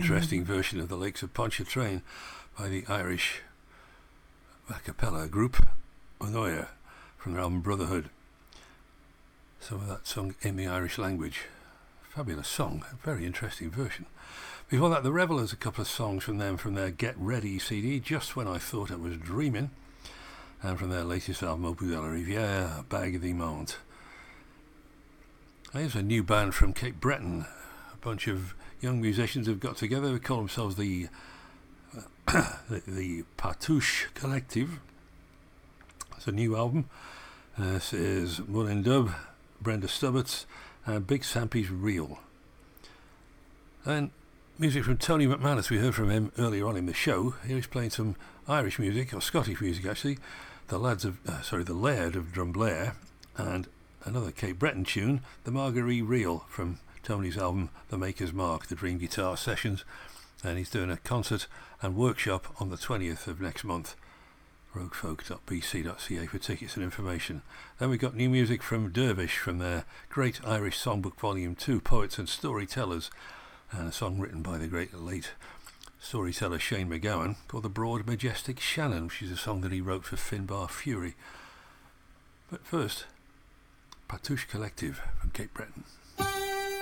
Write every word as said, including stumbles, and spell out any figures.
interesting version of the Lakes of Pontchartrain by the Irish a cappella group Onoya from their album Brotherhood. Some of that sung in the Irish language. Fabulous song, a very interesting version. Before that, The Revellers, a couple of songs from them from their Get Ready C D, Just When I Thought I Was Dreaming, and from their latest album, Au bout de la rivière, Bague des Monts. Here's a new band from Cape Breton. A bunch of young musicians have got together. They call themselves the uh, the, the Patouche Collective. It's a new album. Uh, this is Mullin Dub, Brenda Stubbets, and Big Sampy's Reel. And music from Tony McManus, we heard from him earlier on in the show. Here he's playing some Irish music, or Scottish music actually. The lads of, uh, sorry, the Laird of Drumblair, and another Cape Breton tune, the Marguerite Reel from Tony's album The Maker's Mark, the Dream Guitar Sessions, and he's doing a concert and workshop on the twentieth of next month. roguefolk dot b c dot c a for tickets and information. Then we got new music from Dervish from their Great Irish Songbook Volume two, Poets and Storytellers, and a song written by the great late storyteller Shane McGowan called The Broad Majestic Shannon, which is a song that he wrote for Finbar Fury. But first, Patouche Collective from Cape Breton.